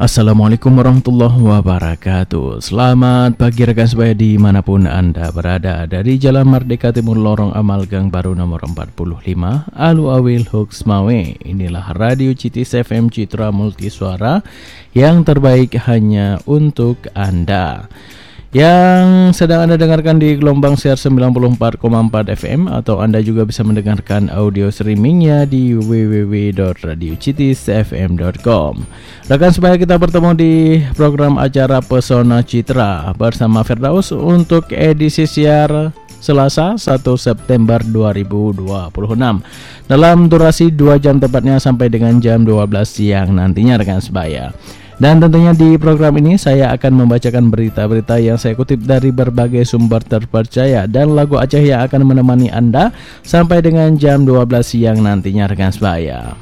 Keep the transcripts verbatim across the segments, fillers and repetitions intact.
Assalamualaikum warahmatullahi wabarakatuh. Selamat pagi rekan sebaya dimanapun Anda berada. Dari Jalan Merdeka Timur Lorong Amal Gang Baru nomor empat puluh lima Alu Awil Hoks Mawe. Inilah Radio Citis F M Citra Multisuara yang terbaik hanya untuk Anda, yang sedang Anda dengarkan di gelombang siar sembilan puluh empat koma empat F M, atau Anda juga bisa mendengarkan audio streamingnya di w w w dot radio citis f m dot com. Rekan sebaya, kita bertemu di program acara Pesona Citra bersama Firdaus untuk edisi siar Selasa satu September dua ribu dua puluh enam dalam durasi dua jam tepatnya sampai dengan jam dua belas siang nantinya rekan sebaya. Dan tentunya di program ini saya akan membacakan berita-berita yang saya kutip dari berbagai sumber terpercaya, dan lagu Aceh yang akan menemani Anda sampai dengan jam dua belas siang nantinya rekan sebaya.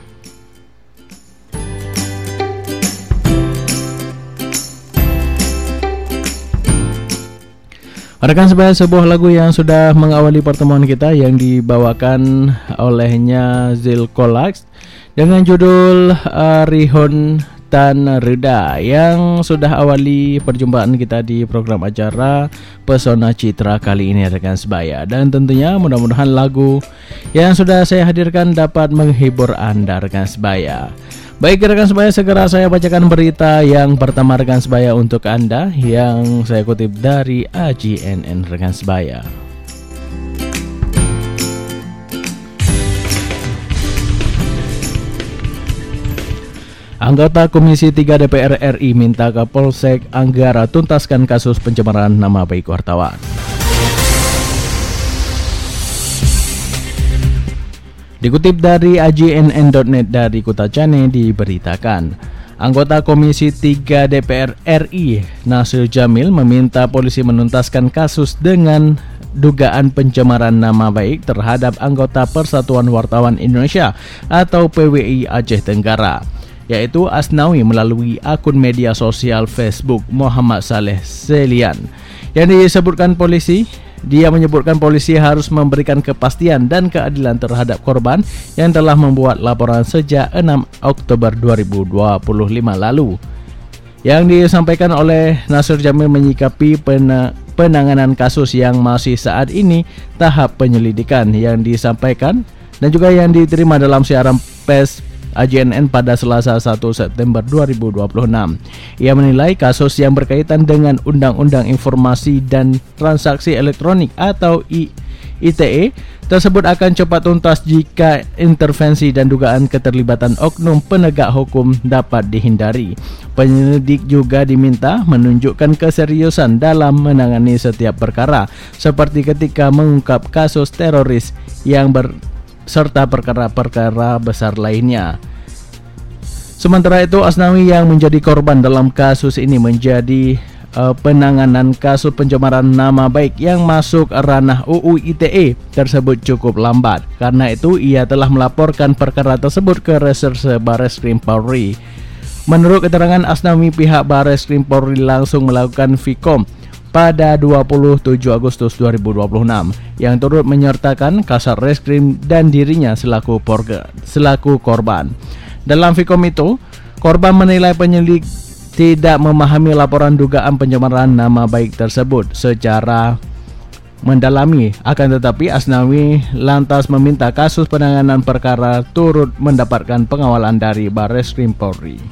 Rekan sebaya, sebuah lagu yang sudah mengawali pertemuan kita yang dibawakan olehnya Zil Kolax dengan judul uh, Rihon Tan Rida, yang sudah awali perjumpaan kita di program acara Pesona Citra kali ini rekan sebaya. Dan tentunya mudah-mudahan lagu yang sudah saya hadirkan dapat menghibur Anda rekan sebaya. Baik rekan sebaya, segera saya bacakan berita yang pertama rekan sebaya untuk Anda, yang saya kutip dari A J N N rekan sebaya. Anggota Komisi tiga D P R R I minta Kapolsek Anggara tuntaskan kasus pencemaran nama baik wartawan. Dikutip dari A J N N dot net dari Kota Cane diberitakan, anggota Komisi tiga D P R R I Nasir Jamil meminta polisi menuntaskan kasus dengan dugaan pencemaran nama baik terhadap anggota Persatuan Wartawan Indonesia atau P W I Aceh Tenggara, yaitu Asnawi, melalui akun media sosial Facebook Muhammad Saleh Selian. Yang disebutkan polisi, dia menyebutkan polisi harus memberikan kepastian dan keadilan terhadap korban yang telah membuat laporan sejak enam Oktober dua ribu dua puluh lima lalu. Yang disampaikan oleh Nasir Jamil menyikapi pena, penanganan kasus yang masih saat ini tahap penyelidikan, yang disampaikan dan juga yang diterima dalam siaran pers A J N N pada Selasa satu September dua ribu dua puluh enam. Ia menilai kasus yang berkaitan dengan Undang-Undang Informasi dan Transaksi Elektronik atau I T E tersebut akan cepat tuntas jika intervensi dan dugaan keterlibatan oknum penegak hukum dapat dihindari. Penyelidik juga diminta menunjukkan keseriusan dalam menangani setiap perkara, seperti ketika mengungkap kasus teroris yang ber serta perkara-perkara besar lainnya. Sementara itu, Asnawi yang menjadi korban dalam kasus ini menjadi uh, penanganan kasus pencemaran nama baik yang masuk ranah U U I T E tersebut cukup lambat. Karena itu, ia telah melaporkan perkara tersebut ke Reserse Barreskrim Polri. Menurut keterangan Asnawi, pihak Barreskrim Polri langsung melakukan Vkom pada dua puluh tujuh Agustus dua ribu dua puluh enam yang turut menyertakan Kasar Reskrim dan dirinya selaku porga, selaku korban. Dalam Vkom itu, korban menilai penyelidik tidak memahami laporan dugaan pencemaran nama baik tersebut secara mendalami. Akan tetapi Asnawi lantas meminta kasus penanganan perkara turut mendapatkan pengawalan dari Barreskrim Polri.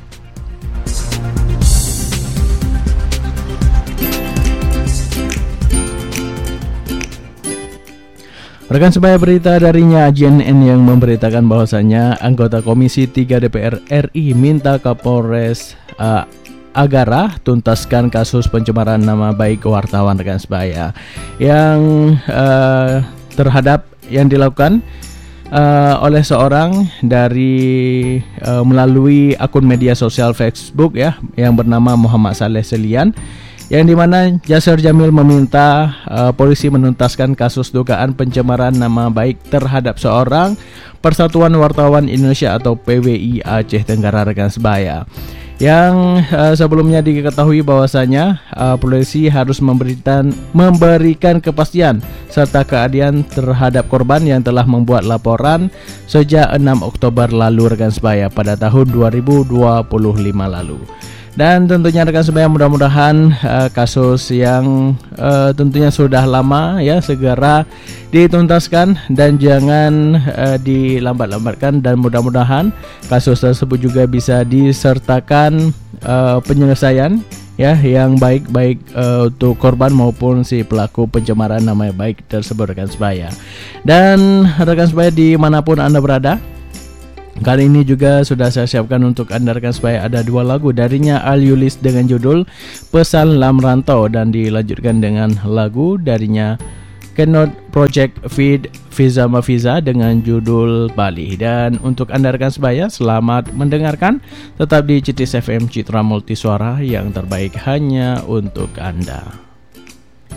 Rekan sebaya, berita darinya A J N N yang memberitakan bahwasanya anggota Komisi tiga D P R R I minta Kapolres uh, Agara tuntaskan kasus pencemaran nama baik wartawan rekan sebaya yang uh, terhadap yang dilakukan uh, oleh seorang dari uh, melalui akun media sosial Facebook ya yang bernama Muhammad Saleh Selian, yang dimana Nasir Jamil meminta uh, polisi menuntaskan kasus dugaan pencemaran nama baik terhadap seorang Persatuan Wartawan Indonesia atau P W I Aceh Tenggara rekan sebaya. yang uh, sebelumnya diketahui bahwasanya uh, polisi harus memberikan memberikan kepastian serta keadilan terhadap korban yang telah membuat laporan sejak enam Oktober lalu rekan sebaya pada tahun dua ribu dua puluh lima lalu. Dan tentunya rekan sebaya, mudah-mudahan uh, kasus yang uh, tentunya sudah lama ya segera dituntaskan dan jangan uh, dilambat-lambatkan, dan mudah-mudahan kasus tersebut juga bisa disertakan uh, penyelesaian ya yang baik-baik uh, untuk korban maupun si pelaku pencemaran nama baik tersebut rekan sebaya. Dan rekan sebaya dimanapun Anda berada, kali ini juga sudah saya siapkan untuk Anda rekan sebaya ada dua lagu darinya Al Yulis dengan judul Pesan Lam Rantau, dan dilanjutkan dengan lagu darinya Kenot Project Feed Fiza Mafiza dengan judul Bali. Dan untuk Anda rekan sebaya, selamat mendengarkan, tetap di C I T I S F M Citra Multisuara yang terbaik hanya untuk Anda.